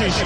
gente.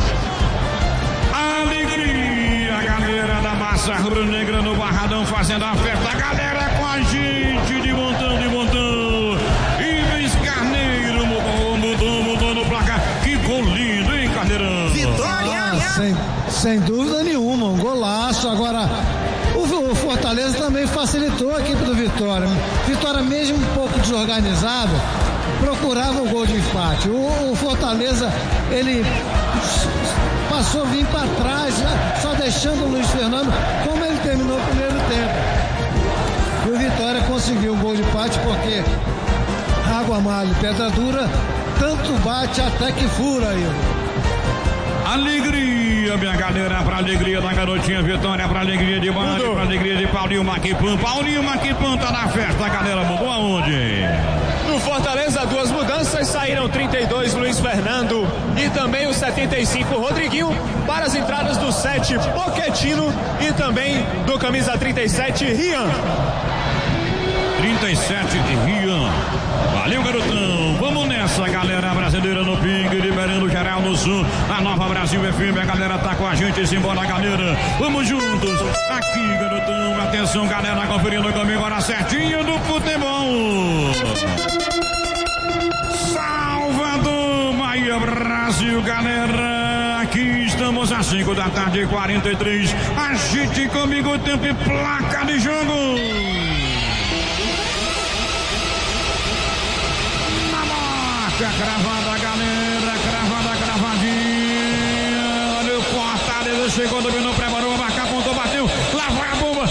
Alegria, a galera da massa rubro-negra no Barradão fazendo a festa. A galera com a gente de montão, de montão. Ives Carneiro mudou no placar. Que gol lindo, hein, Carneirão? Vitória! Sem dúvida nenhuma, um golaço. Agora, o Fortaleza também facilitou a equipe do Vitória. Vitória, mesmo um pouco desorganizada, procurava o gol de empate. O Fortaleza, ele passou a vir para trás, só deixando o Luiz Fernando, como ele terminou o primeiro tempo. E o Vitória conseguiu um gol de empate porque água mole, pedra dura, tanto bate até que fura aí. Alegria, minha galera, pra alegria da garotinha Vitória, pra alegria de Bande, pra alegria de Paulinho Maquipam. Paulinho Maquipam tá na festa, galera, mudou aonde? No Fortaleza, duas mudanças, saíram 32 Luiz Fernando e também o 75 Rodriguinho para as entradas do 7 Pochettino e também do camisa 37 Rian. 37 Rian. Valeu, garotão. Vamos nessa, galera brasileira no Ping, liberando geral no Sul. A Nova Brasil FM, a galera tá com a gente. Simbora, galera. Vamos juntos. Aqui, garotão. Atenção, galera, conferindo comigo agora certinho do futebol. Salvador, Bahia, Brasil, galera. Aqui estamos às 5 da tarde, 43. Agite comigo o tempo e placa de jogo. Cravada, galera, cravadinha. Olha o Fortaleza, chegou, dominou, preparou, a marca, apontou, bateu, lá vai a bomba,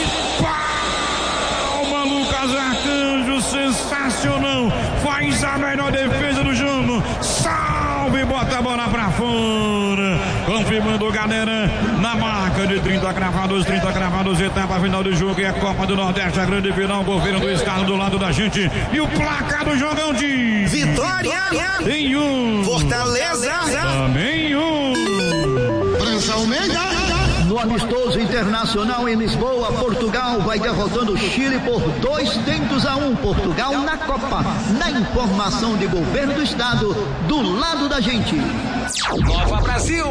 espalma Lucas Arcanjo, sensacional, faz a melhor defesa do jogo, salve, bota a bola pra fora, confirmando, galera, na marca de 30 cravados, etapa final do jogo, e a Copa do Nordeste, a grande final, governo do estado do lado da gente, e o placar do jogão de Vitória em um, Fortaleza também um. França Almeida. No amistoso internacional em Lisboa, Portugal vai derrotando o Chile por 2-1. Portugal na Copa, na informação de governo do estado, do lado da gente. Nova Brasil.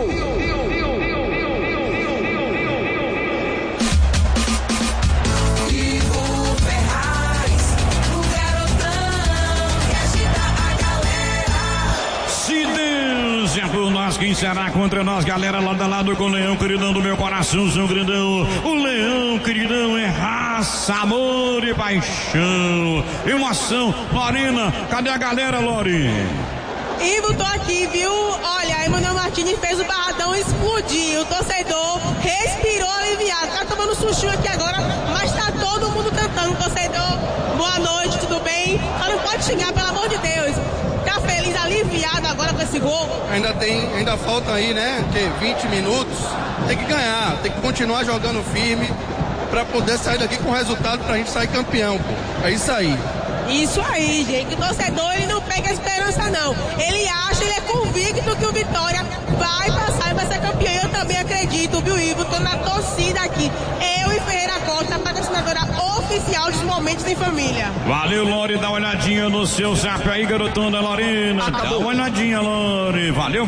Por nós, quem será contra nós, galera, lado a lado com o Leão, queridão do meu coração, São Grandão. O Leão, queridão, é raça, amor e paixão, emoção. Lorena, cadê a galera, Lori? Ivo, tô aqui, viu? Olha, Emanuel Martins fez o Barradão explodir. O torcedor respirou aliviado. Tá tomando sustinho aqui agora, mas tá todo mundo cantando. Torcedor, boa noite, tudo bem? Só não pode xingar, pelo amor de Deus. Tá feliz, aliviado agora com esse gol? Ainda falta aí, né? 20 minutos. Tem que ganhar, tem que continuar jogando firme pra poder sair daqui com resultado pra gente sair campeão, pô. É isso aí. Isso aí, gente. O torcedor, ele não pega a esperança, não. Ele acha, ele é convicto que o Vitória vai passar e vai ser campeão. Eu também acredito, viu, Ivo? Tô na torcida aqui. Eu e Ferreira Costa, patrocinadora oficial dos Momentos em Família. Valeu, Lori. Dá uma olhadinha no seu zap aí, garotão da Lorena. Dá uma olhadinha, Lori. Valeu,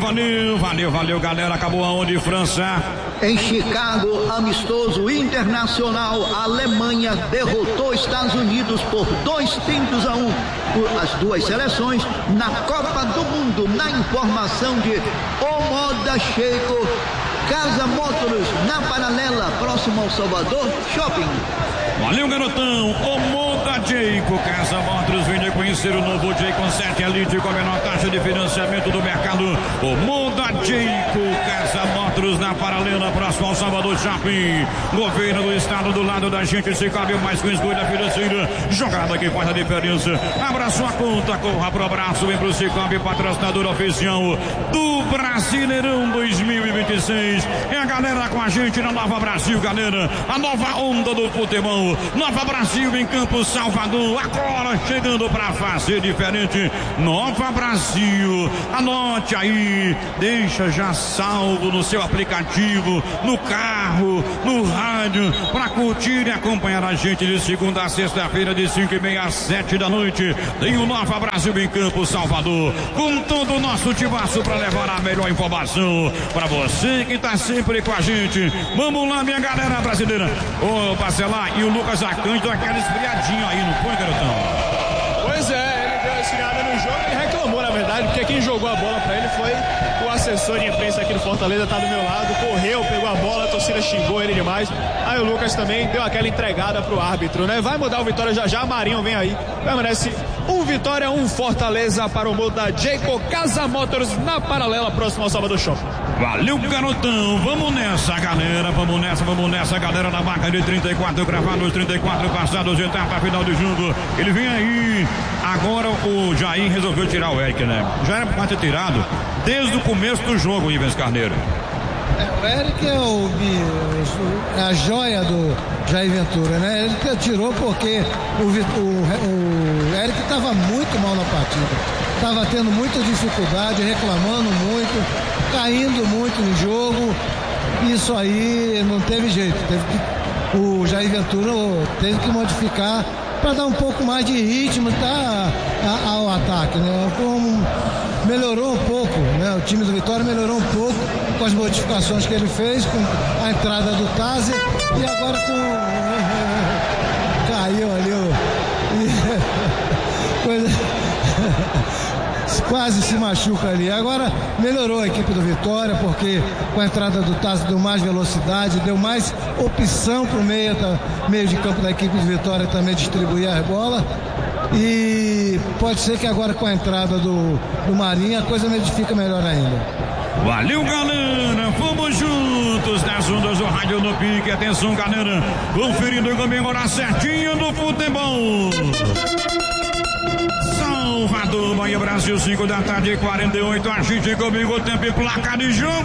galera. Acabou aonde, França? Em Chicago, amistoso internacional, a Alemanha derrotou Estados Unidos por 2-1. As duas seleções na Copa do Mundo, na informação de Omoda Checo, Casa Motors, na Paralela, próximo ao Salvador Shopping. Valeu, garotão. O Moda Jayco, Casa Motors, venha conhecer o novo Jayco 7 Elite com a menor taxa de financiamento do mercado. O Moda Jayco, Casa Motors, na Paralela, próximo ao Salvador Shopping. Governo do estado do lado da gente, se cabe mais com escolha financeira. Jogada que faz a diferença. Abra sua conta, corra pro abraço, vem pro Cicobi, patrocinador oficial do Brasileirão 2026. É a galera com a gente na Nova Brasil, galera. A nova onda do futebol. Nova Brasil em Campos, Salvador. Agora chegando pra frente. fazer diferente. Nova Brasil, anote aí, deixa já salvo no seu aplicativo, no carro, no rádio, para curtir e acompanhar a gente de segunda a sexta-feira, de 5h30 às 7 da noite. Tem o Nova Brasil em Campo Salvador, com todo o nosso timaço para levar a melhor informação para você que está sempre com a gente. Vamos lá, minha galera brasileira. Ô, Bacelar, e o Lucas Arcanjo deu aquela esfriadinha aí, não foi, garotão? Pois é, ele deu uma esfriada no jogo e reclamou, na verdade, porque quem jogou a bola para ele foi o assessor de imprensa aqui do Fortaleza, tá do meu lado, correu, pegou a bola, a torcida xingou ele demais. Aí o Lucas também deu aquela entregada pro árbitro, né? Vai mudar o Vitória já, Marinho vem aí. Permanece um Vitória, um Fortaleza para o mundo da Jayco Casa Motors na paralela, próximo ao Salvador Shopping. Valeu, garotão, vamos nessa, galera, vamos nessa, galera, na marca de 34 gravados, 34 passados, etapa final do jogo. Ele vem aí, agora o Jair resolveu tirar o Eric, né? Já era pra ter tirado desde o começo do jogo, Ivens Carneiro. O Eric é a joia do Jair Ventura, né? Ele tirou porque o Eric estava muito mal na partida, estava tendo muita dificuldade, reclamando muito, caindo muito no jogo. Isso aí não teve jeito, o Jair Ventura teve que modificar para dar um pouco mais de ritmo ao ataque, né? Melhorou um pouco, né? O time do Vitória melhorou um pouco com as modificações que ele fez, com a entrada do Tazer e agora caiu ali quase se machuca ali. Agora melhorou a equipe do Vitória, porque com a entrada do Tazer deu mais velocidade, deu mais opção para o meio de campo da equipe do Vitória também distribuir a bola. E pode ser que agora com a entrada do Marinho a coisa fica melhor ainda. Valeu, galera, vamos juntos nas ondas do Rádio no Pique. Atenção, galera, conferindo também agora certinho do futebol. Salvador, Bahia, Brasil, 5 da tarde, 48. A gente comigo, tempo e placa de jogo.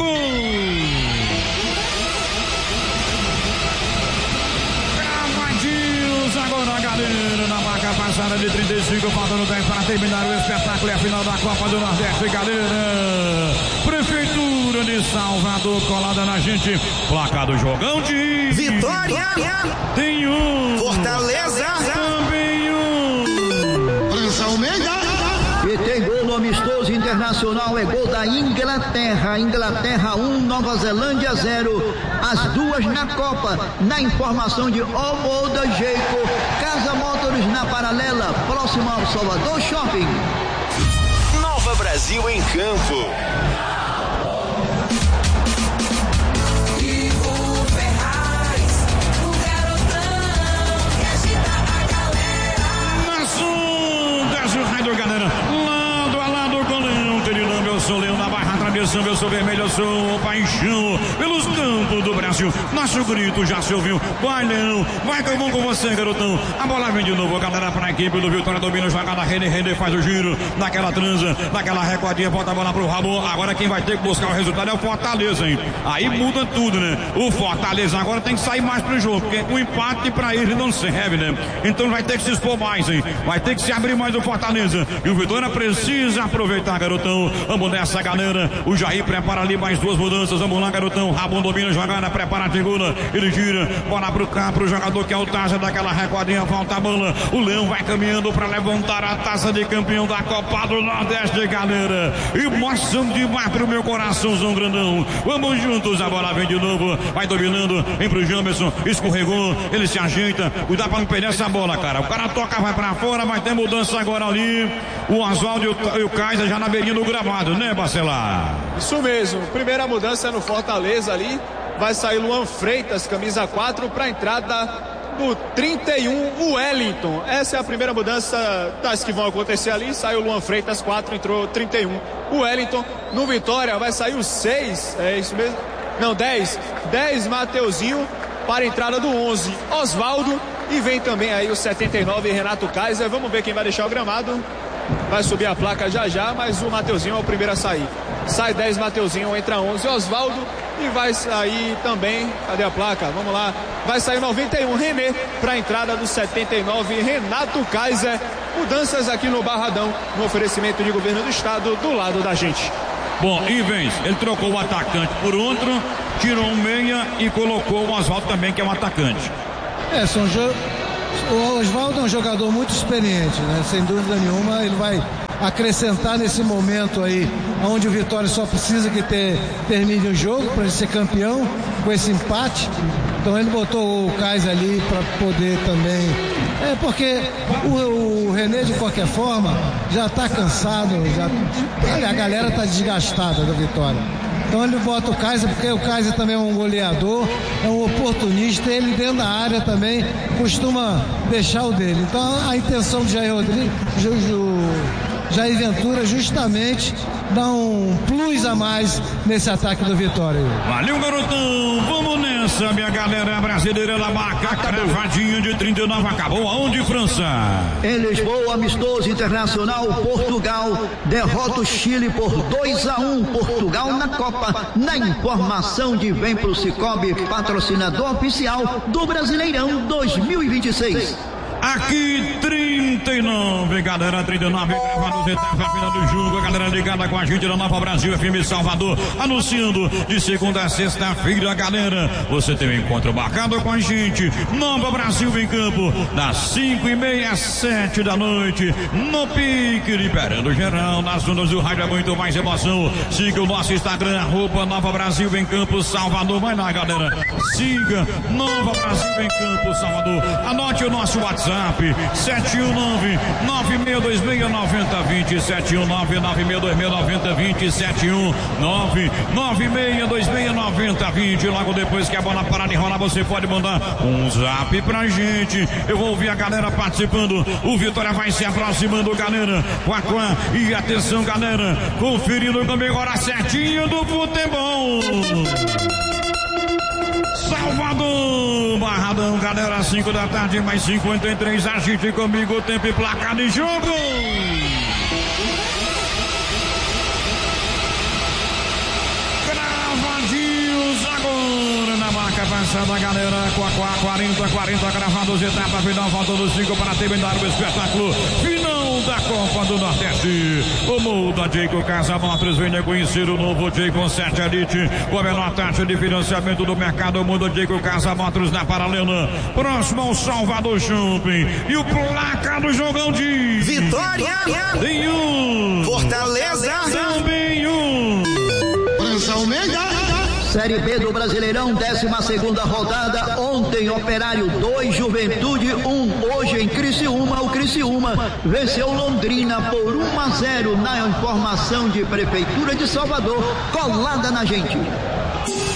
Agora, galera, na marca passada de 35, faltando 10 para terminar o espetáculo. É a final da Copa do Nordeste, galera. Prefeitura de Salvador colada na gente. Placa do jogão de Vitória. Tem um. Fortaleza. Também um. França Almeida. E tem gol no amistoso internacional, é gol da Inglaterra. Inglaterra 1, Nova Zelândia 0. As duas na Copa. Na informação de Omoda Jayco Casa Motors na paralela, próximo ao Salvador Shopping. Nova Brasil em campo. Galera, lado a lado com o Leão, Terilão, eu sou Leão da Barra, tradição, eu sou vermelho, eu sou paixão pelos campos do Brasil. Nosso grito já se ouviu, vai Leão, vai que eu vou com você, garotão. A bola vem de novo, galera, para a equipe do Vitória, domina, jogada, Render faz o giro, naquela transa, naquela recordinha, volta a bola pro Ramon. Agora quem vai ter que buscar o resultado é o Fortaleza, hein? Aí muda tudo, né? O Fortaleza agora tem que sair mais pro jogo, porque o empate pra ele não serve, né? Então vai ter que se expor mais, hein? Vai ter que se abrir mais o Fortaleza. E o Vitória precisa aproveitar, garotão. Vamos nessa, galera. O Jair prepara ali mais duas mudanças. Vamos lá, garotão. Ramon domina, jogada, prepara a segunda. Ele gira, bola pro jogador que é o Taza, daquela recordinha, falta a bola. O Leão vai caminhando para levantar a taça de campeão da Copa do Nordeste, galera. Emoção demais pro meu coraçãozão grandão. Vamos juntos, a bola vem de novo. Vai dominando, vem pro Jamerson, escorregou, ele se ajeita. Cuidado pra não perder essa bola, cara. O cara toca, vai pra fora, vai ter mudança agora ali. O Oswaldo e o Kaiser já na beirinha do gramado, né, Bacelar? Isso mesmo, primeira mudança no Fortaleza ali, vai sair Luan Freitas, camisa 4, para a entrada do 31, o Wellington. Essa é a primeira mudança das que vão acontecer ali, saiu Luan Freitas 4, entrou 31, o Wellington. No Vitória vai sair o 6, é isso mesmo? Não, 10 Mateuzinho, para a entrada do 11, Oswaldo, e vem também aí o 79, Renato Kaiser. Vamos ver quem vai deixar o gramado. Vai subir a placa já, mas o Mateuzinho é o primeiro a sair. Sai 10 Mateuzinho, entra 11 Oswaldo, e vai sair também, cadê a placa? Vamos lá, vai sair 91 René para a entrada do 79 Renato Kaiser. mudanças aqui no Barradão, no oferecimento de governo do estado do lado da gente. Bom, Ivens, ele trocou o atacante por outro, tirou um meia e colocou o Oswaldo também, que é um atacante. O Oswaldo é um jogador muito experiente, né? Sem dúvida nenhuma, ele vai acrescentar nesse momento aí, onde o Vitória só precisa que termine o jogo para ele ser campeão com esse empate. Então ele botou o Kais ali para poder também. Porque o René, de qualquer forma, já está cansado, a galera está desgastada da Vitória. Então ele bota o Kaiser, porque o Kaiser também é um goleador, é um oportunista, ele dentro da área também costuma deixar o dele. Então a intenção do Jair Ventura justamente dá um plus a mais nesse ataque do Vitória. Valeu, garotão, vamos nessa, minha galera brasileira da marca cravadinha de 39, acabou aonde, França? Em Lisboa, amistoso internacional, Portugal derrota o Chile por 2-1, Portugal na Copa, na informação de Vem Pro Cicobi, patrocinador oficial do Brasileirão 2026. Aqui 39, galera, 39, gravando etapa final do jogo, a galera ligada com a gente da Nova Brasil FM Salvador, anunciando de segunda a sexta-feira, galera, você tem um encontro marcado com a gente, Nova Brasil em campo, das 5:30 às 7 da noite, no pique, liberando geral, nas ondas do rádio, é muito mais emoção. Siga o nosso Instagram, @Nova Brasil em campo Salvador, vai lá, galera, siga Nova Brasil em campo Salvador, anote o nosso WhatsApp, 719-9626-9020, 719-9626-9020, 719-9626-9020. Logo depois que a bola parar de rolar, você pode mandar um zap pra gente. Eu vou ouvir a galera participando. O Vitória vai se aproximando, galera. Quaquá. E atenção, galera. Conferindo também agora certinho do futebol. Salvador, Barradão, galera, 5 da tarde, mais 53, agite comigo o tempo e placar de jogo. Cravadinhos agora na marca passada, galera, 40, gravados, etapa final, faltando 5 para terminar o espetáculo final da Copa do Nordeste. O Muda Jayco Casa Motors, venha conhecer o novo Jayco 7 Elite, com a menor taxa de financiamento do mercado. Muda Jayco Casa Motors na Paralela, próximo ao Salvador Shopping. E o placar do jogão de Vitória tem um, Fortaleza também um. França Almeida. Série B do Brasileirão, 12ª rodada. Ontem, Operário 2, Juventude 1. Hoje em Criciúma, o Criciúma venceu Londrina por 1-0 na informação de Prefeitura de Salvador, colada na gente.